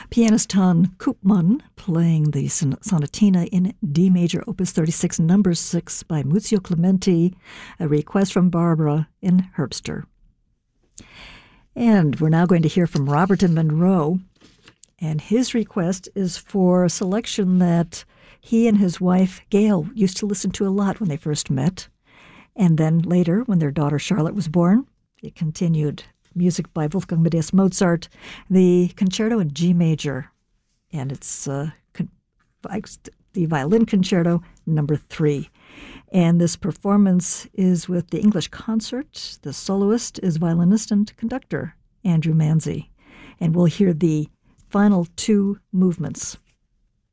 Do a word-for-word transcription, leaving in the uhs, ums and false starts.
Pianist Ton Koopman playing the son- Sonatina in D major, Opus thirty-six, number six by Muzio Clementi, a request from Barbara in Herbster. And we're now going to hear from Roberton Monroe, and his request is for a selection that he and his wife, Gail, used to listen to a lot when they first met. And then later, when their daughter Charlotte was born, it continued. Music by Wolfgang Amadeus Mozart, the Concerto in G major, and it's uh, con- the Violin Concerto number three. And this performance is with the English Concert. The soloist is violinist and conductor Andrew Manzi. And we'll hear the final two movements.